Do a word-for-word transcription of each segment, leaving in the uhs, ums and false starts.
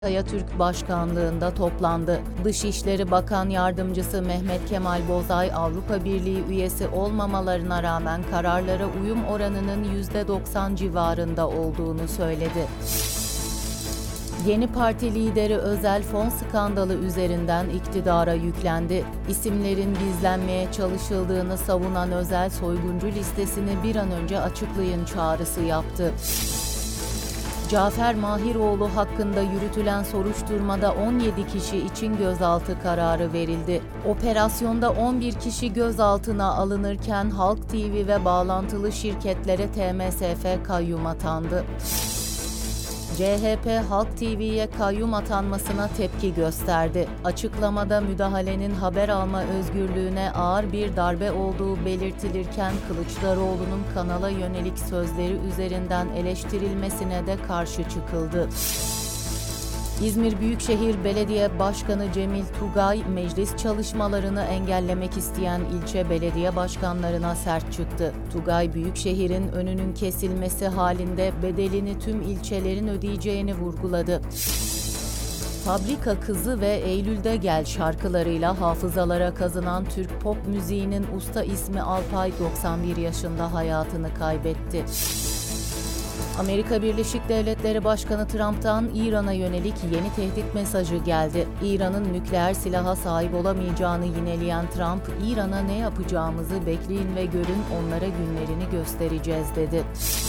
Kayatürk başkanlığında toplandı. Dışişleri Bakan Yardımcısı Mehmet Kemal Bozay, Avrupa Birliği üyesi olmamalarına rağmen kararlara uyum oranının yüzde doksan civarında olduğunu söyledi. Yeni Parti lideri Özel fon skandalı üzerinden iktidara yüklendi. İsimlerin gizlenmeye çalışıldığını savunan Özel, soyguncu listesini bir an önce açıklayın çağrısı yaptı. Cafer Mahiroğlu hakkında yürütülen soruşturmada on yedi kişi için gözaltı kararı verildi. Operasyonda on bir kişi gözaltına alınırken Halk T V ve bağlantılı şirketlere T M S F kayyum atandı. C H P, Halk T V'ye kayyum atanmasına tepki gösterdi. Açıklamada müdahalenin haber alma özgürlüğüne ağır bir darbe olduğu belirtilirken Kılıçdaroğlu'nun kanala yönelik sözleri üzerinden eleştirilmesine de karşı çıkıldı. İzmir Büyükşehir Belediye Başkanı Cemil Tugay, meclis çalışmalarını engellemek isteyen ilçe belediye başkanlarına sert çıktı. Tugay, Büyükşehir'in önünün kesilmesi halinde bedelini tüm ilçelerin ödeyeceğini vurguladı. Fabrika Kızı ve Eylül'de Gel şarkılarıyla hafızalara kazınan Türk pop müziğinin usta ismi Alpay, doksan bir yaşında hayatını kaybetti. Amerika Birleşik Devletleri Başkanı Trump'tan İran'a yönelik yeni tehdit mesajı geldi. İran'ın nükleer silaha sahip olamayacağını yineleyen Trump, İran'a ne yapacağımızı bekleyin ve görün, onlara günlerini göstereceğiz dedi.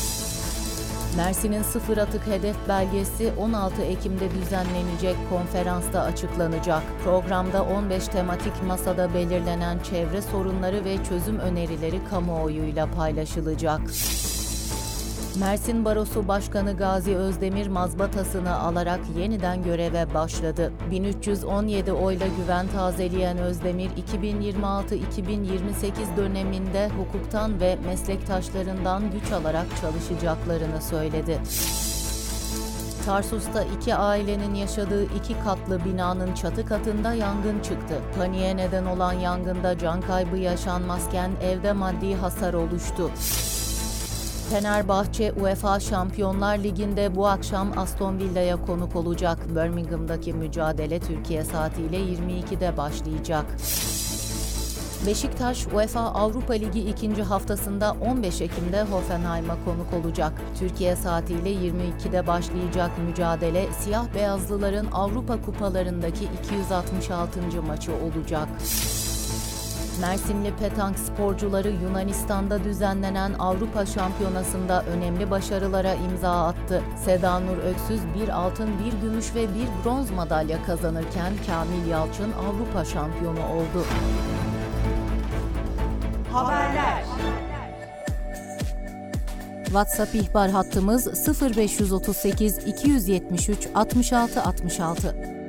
Mersin'in sıfır atık hedef belgesi on altı Ekim'de düzenlenecek konferansta açıklanacak. Programda on beş tematik masada belirlenen çevre sorunları ve çözüm önerileri kamuoyuyla paylaşılacak. Mersin Barosu Başkanı Gazi Özdemir mazbatasını alarak yeniden göreve başladı. bin üç yüz on yedi oyla güven tazeleyen Özdemir, iki bin yirmi altı iki bin yirmi sekiz döneminde hukuktan ve meslektaşlarından güç alarak çalışacaklarını söyledi. Tarsus'ta iki ailenin yaşadığı iki katlı binanın çatı katında yangın çıktı. Paniğe neden olan yangında can kaybı yaşanmazken evde maddi hasar oluştu. Fenerbahçe, UEFA Şampiyonlar Ligi'nde bu akşam Aston Villa'ya konuk olacak. Birmingham'daki mücadele Türkiye saatiyle yirmi ikide başlayacak. Beşiktaş, UEFA Avrupa Ligi ikinci haftasında on beş Ekim'de Hoffenheim'a konuk olacak. Türkiye saatiyle yirmi ikide başlayacak mücadele, siyah beyazlıların Avrupa Kupalarındaki iki yüz altmış altıncı maçı olacak. Mersinli petank sporcuları Yunanistan'da düzenlenen Avrupa Şampiyonası'nda önemli başarılara imza attı. Seda Nur Öksüz bir altın, bir gümüş ve bir bronz madalya kazanırken Kamil Yalçın Avrupa şampiyonu oldu. Haberler. WhatsApp ihbar hattımız sıfır beş otuz sekiz iki yüz yetmiş üç altmış altı altmış altı.